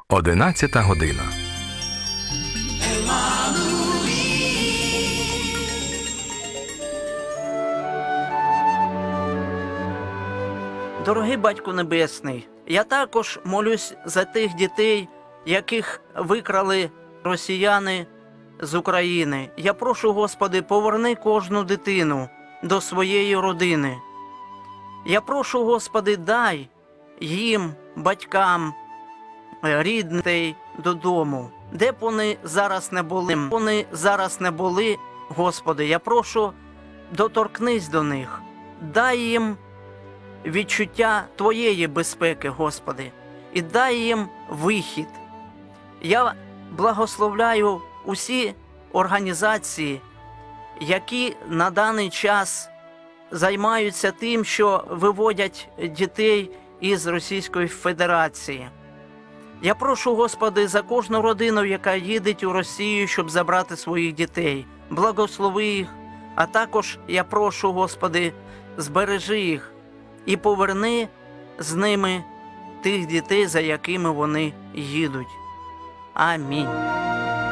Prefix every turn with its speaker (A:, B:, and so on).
A: 11 година.
B: Дорогий Батько Небесний, я також молюсь за тих дітей, яких викрали росіяни з України. Я прошу, Господи, поверни кожну дитину до своєї родини. Я прошу, Господи, дай їм, батькам, рідних додому, де б вони зараз не були, Господи, я прошу, доторкнись до них, дай їм відчуття Твоєї безпеки, Господи, і дай їм вихід. Я благословляю усі організації, які на даний час займаються тим, що виводять дітей із Російської Федерації. Я прошу, Господи, за кожну родину, яка їде у Росію, щоб забрати своїх дітей. Благослови їх, а також я прошу, Господи, збережи їх і поверни з ними тих дітей, за якими вони їдуть. Амінь.